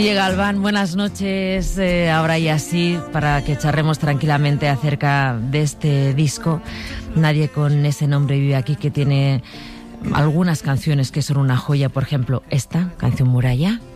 Oye, Galván, buenas noches. Ahora y así, para que charremos tranquilamente acerca de este disco. Nadie con ese nombre vive aquí, que tiene algunas canciones que son una joya. Por ejemplo, esta canción Muralla.